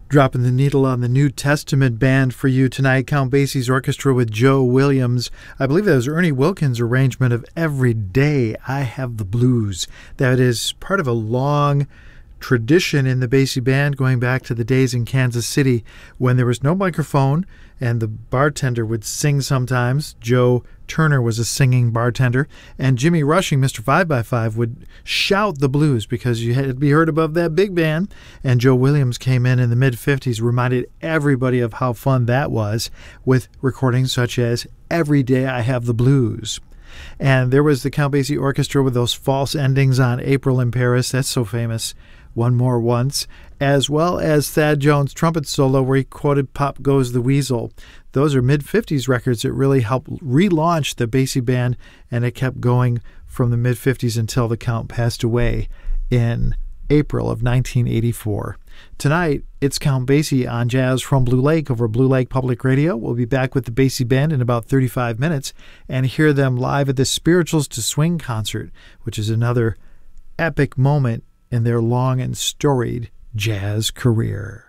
Dropping the needle on the New Testament band for you tonight, Count Basie's orchestra with Joe Williams. I believe that was Ernie Wilkins' arrangement of Every Day I Have the Blues. That is part of a long tradition in the Basie band going back to the days in Kansas City when there was no microphone and the bartender would sing sometimes. Joe Turner was a singing bartender, and Jimmy Rushing, Mr. 5x5, would shout the blues because you had to be heard above that big band. And Joe Williams came in the mid-50s, reminded everybody of how fun that was with recordings such as Every Day I Have the Blues. And there was the Count Basie Orchestra with those false endings on April in Paris. That's so famous. One More Once, as well as Thad Jones' trumpet solo where he quoted Pop Goes the Weasel. Those are mid-50s records that really helped relaunch the Basie band, and it kept going from the mid-50s until the Count passed away in April of 1984. Tonight, it's Count Basie on Jazz from Blue Lake over Blue Lake Public Radio. We'll be back with the Basie band in about 35 minutes and hear them live at the Spirituals to Swing concert, which is another epic moment in their long and storied jazz career.